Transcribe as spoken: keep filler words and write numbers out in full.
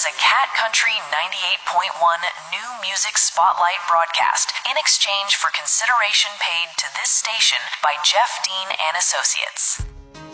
is a Cat Country ninety-eight point one new music spotlight broadcast in exchange for consideration paid to this station by Jeff Dean and Associates.